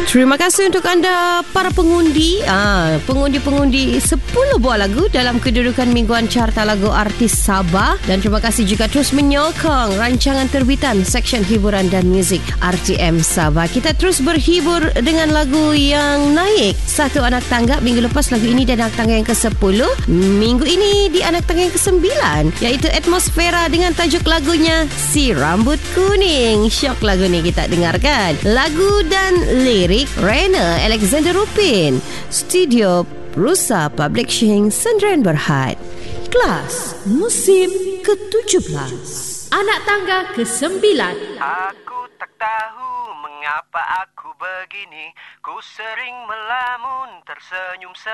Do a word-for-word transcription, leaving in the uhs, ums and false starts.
Terima kasih untuk anda para pengundi ah, Pengundi-pengundi sepuluh buah lagu dalam kedudukan mingguan carta lagu artis Sabah. Dan terima kasih juga terus menyokong rancangan terbitan Seksyen Hiburan dan Muzik R T M Sabah. Kita terus berhibur dengan lagu yang naik satu anak tangga minggu lepas. Lagu ini di anak tangga yang ke sepuluh. Minggu ini di anak tangga yang ke sembilan, iaitu Atmosfera dengan tajuk lagunya Si Rambut Kuning. Syok lagu ni kita dengarkan. Lagu dan lirik Rena Alexander Rupin. Studio Rusa Publishing Sendirian Berhad. Kelas musim ke tujuh belas, anak tangga ke sembilan. Aku tak tahu mengapa aku begini. Ku sering melamun tersenyum